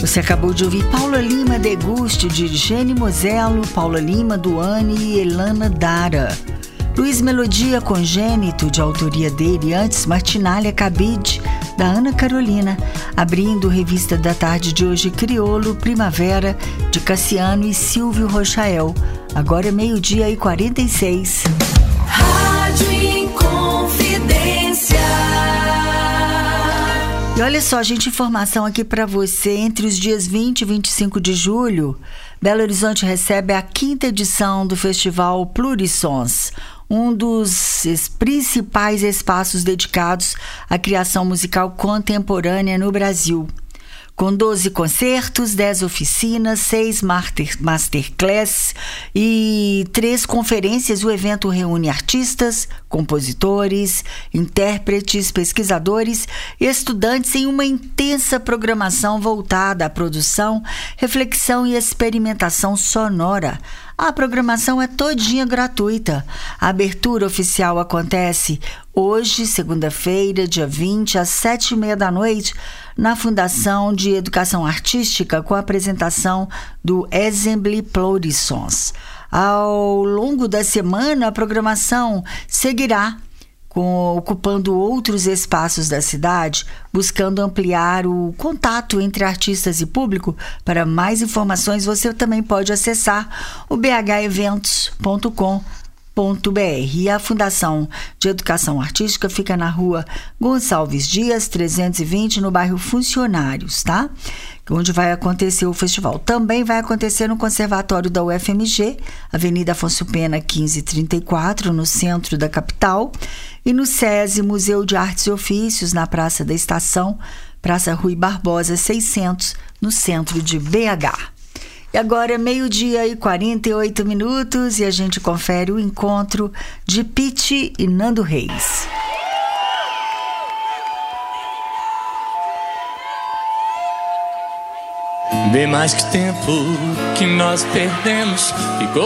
Você acabou de ouvir Paula Lima Deguste, de Gene Mosello, Paula Lima, Duane e Elana Dara. Luiz Melodia Congênito, de autoria dele, antes Martinália Cabide, da Ana Carolina, abrindo Revista da Tarde de hoje, Criolo Primavera, de Cassiano e Silvio Rochael. Agora é 12:46. Rádio Inconfidência. E olha só, gente, informação aqui para você. Entre os dias 20 e 25 de julho, Belo Horizonte recebe a 5ª edição do Festival Plurisons, um dos principais espaços dedicados à criação musical contemporânea no Brasil. Com 12 concertos, 10 oficinas, 6 masterclass e 3 conferências, o evento reúne artistas, compositores, intérpretes, pesquisadores e estudantes em uma intensa programação voltada à produção, reflexão e experimentação sonora. A programação é todinha gratuita. A abertura oficial acontece hoje, segunda-feira, dia 20, às 7h30 na Fundação de Educação Artística, com a apresentação do Ensemble Plurisons. Ao longo da semana, a programação seguirá ocupando outros espaços da cidade, buscando ampliar o contato entre artistas e público. Para mais informações, você também pode acessar o bheventos.com.br. E a Fundação de Educação Artística fica na rua Gonçalves Dias, 320, no bairro Funcionários, tá? Onde vai acontecer o festival. Também vai acontecer no Conservatório da UFMG, Avenida Afonso Pena, 1534, no centro da capital, e no SESI, Museu de Artes e Ofícios, na Praça da Estação, Praça Rui Barbosa, 600, no centro de BH. E agora é 12:48 e a gente confere o encontro de Pitty e Nando Reis. Bem mais que tempo que nós perdemos, ficou